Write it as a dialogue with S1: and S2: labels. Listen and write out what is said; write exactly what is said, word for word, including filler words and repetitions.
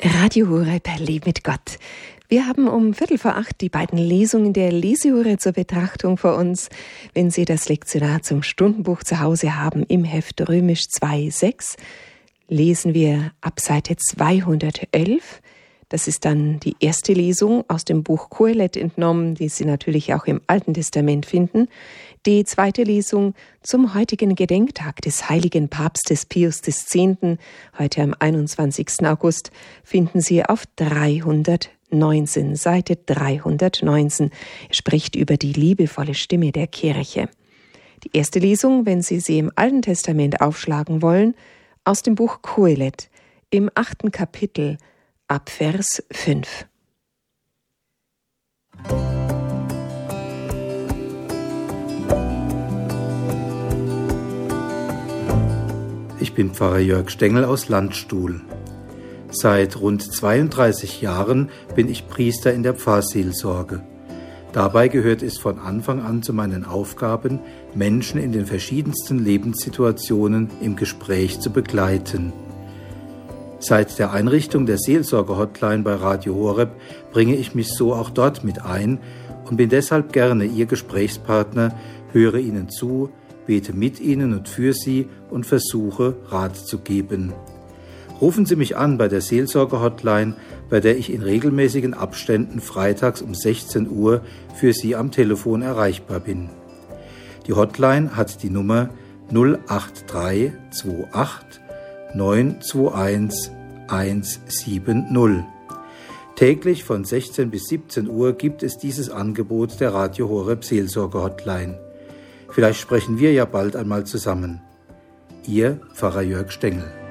S1: Radio Horeb, Leben mit Gott. Wir haben um Viertel vor acht die beiden Lesungen der Lesehure zur Betrachtung vor uns. Wenn Sie das Lektionar zum Stundenbuch zu Hause haben, im Heft Römisch zwei sechs, lesen wir ab Seite zweihundertelf. Das ist dann die erste Lesung aus dem Buch Kohelet entnommen, die Sie natürlich auch im Alten Testament finden. Die zweite Lesung zum heutigen Gedenktag des heiligen Papstes Pius X. Heute am einundzwanzigsten August finden Sie auf dreihundertneunzehn, Seite dreihundertneunzehn. Er spricht über die liebevolle Stimme der Kirche. Die erste Lesung, wenn Sie sie im Alten Testament aufschlagen wollen, aus dem Buch Kohelet, im achten Kapitel, ab Vers fünf.
S2: Ich bin Pfarrer Jörg Stengel aus Landstuhl. Seit rund zweiunddreißig Jahren bin ich Priester in der Pfarrseelsorge. Dabei gehört es von Anfang an zu meinen Aufgaben, Menschen in den verschiedensten Lebenssituationen im Gespräch zu begleiten. Seit der Einrichtung der Seelsorge-Hotline bei Radio Horeb bringe ich mich so auch dort mit ein und bin deshalb gerne Ihr Gesprächspartner, höre Ihnen zu, bete mit Ihnen und für Sie und versuche, Rat zu geben. Rufen Sie mich an bei der Seelsorge-Hotline, bei der ich in regelmäßigen Abständen freitags um sechzehn Uhr für Sie am Telefon erreichbar bin. Die Hotline hat die Nummer null acht drei zwei acht neun zwei eins eins sieben null. Täglich von sechzehn bis siebzehn Uhr gibt es dieses Angebot der Radio Horeb Seelsorge-Hotline. Vielleicht sprechen wir ja bald einmal zusammen. Ihr Pfarrer Jörg Stengel.